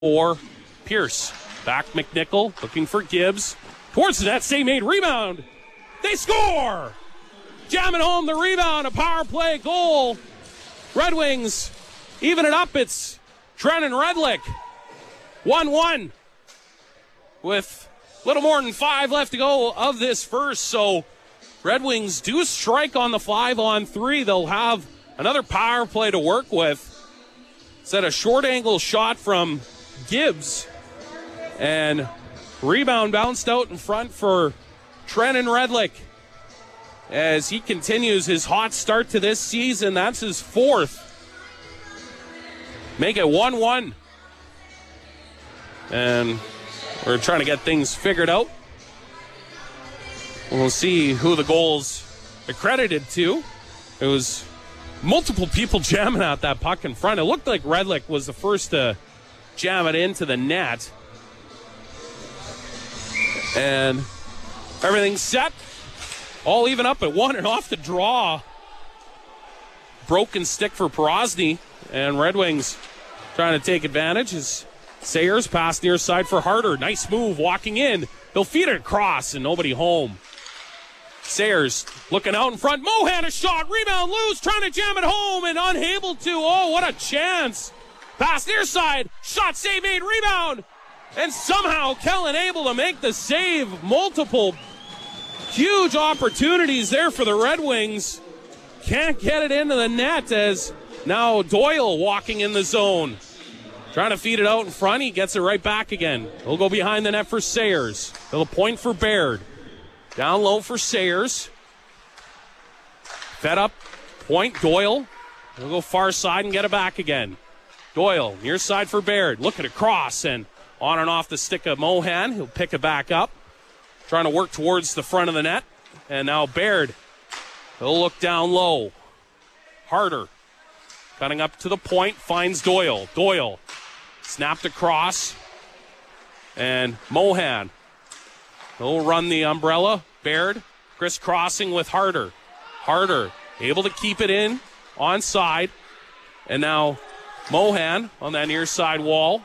for Pierce. Back McNichol looking for Gibbs. Towards the net, St. Maid rebound. They score! Jamming home the rebound, a power play goal. Red Wings even it up. It's Trenton Redlick. 1-1 with a little more than 5 left to go of this first. So Red Wings do strike on the 5-on-3. They'll have another power play to work with. Set a short angle shot from Gibbs. And rebound bounced out in front for Trenton Redlick as he continues his hot start to this season. That's his 4th. Make it 1-1. And we're trying to get things figured out. We'll see who the goal's accredited to. It was multiple people jamming out that puck in front. It looked like Redlick was the first to jam it into the net. And everything's set. All even up at 1 and off the draw. Broken stick for Porosny. And Red Wings trying to take advantage as Sayers pass near side for Harder. Nice move walking in. They'll feed it across and nobody home. Sayers looking out in front. Mohan a shot. Rebound loose. Trying to jam it home and unable to. Oh, what a chance. Pass near side. Shot save made. Rebound. And somehow Kellen able to make the save. Multiple huge opportunities there for the Red Wings. Can't get it into the net as now Doyle walking in the zone. Trying to feed it out in front. He gets it right back again. He'll go behind the net for Sayers. He'll point for Baird. Down low for Sayers. Fed up. Point Doyle. He'll go far side and get it back again. Doyle near side for Baird. Looking across and on and off the stick of Mohan. He'll pick it back up. Trying to work towards the front of the net. And now Baird. He'll look down low. Harder. Cutting up to the point. Finds Doyle. Doyle. Snapped across. And Mohan. He'll run the umbrella. Baird crisscrossing with Harder. Harder able to keep it in onside. And now Mohan on that near side wall.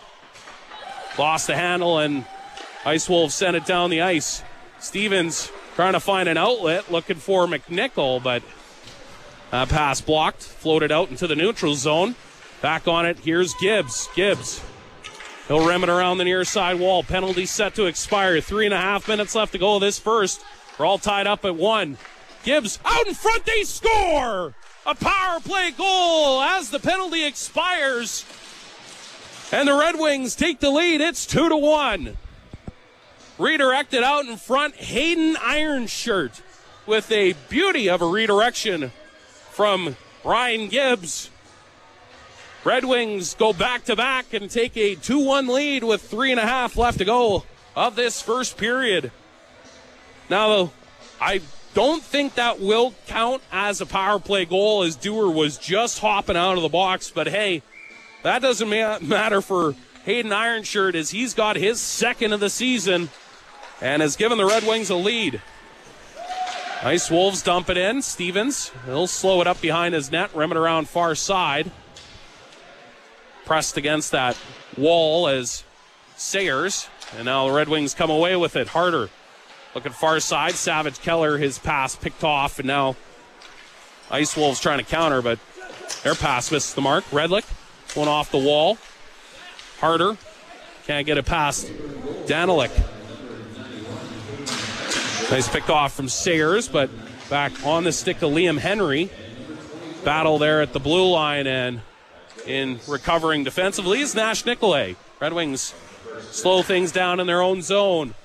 Lost the handle and Ice Wolves sent it down the ice. Stevens trying to find an outlet, looking for McNichol, but pass blocked. Floated out into the neutral zone. Back on it, here's Gibbs. Gibbs. He'll rim it around the near side wall. Penalty set to expire. 3.5 minutes left to go this first. We're all tied up at 1. Gibbs out in front. They score! A power play goal as the penalty expires. And the Red Wings take the lead. It's 2-1. Redirected out in front. Hayden Ironshirt with a beauty of a redirection from Ryan Gibbs. Red Wings go back-to-back and take a 2-1 lead with 3.5 left to go of this first period. Now, I don't think that will count as a power play goal as Dewar was just hopping out of the box. But, hey, that doesn't matter for Hayden Ironshirt as he's got his 2nd of the season and has given the Red Wings a lead. Ice Wolves dump it in. Stevens, he'll slow it up behind his net, rim it around far side. Pressed against that wall as Sayers. And now the Red Wings come away with it. Harder looking far side. Savage Keller, his pass picked off. And now Ice Wolves trying to counter, but their pass misses the mark. Redlick, one off the wall. Harder can't get it past Danilic. Nice picked off from Sayers, but back on the stick of Liam Henry. Battle there at the blue line, and in recovering defensively is Nash Nicolay. Red Wings slow things down in their own zone.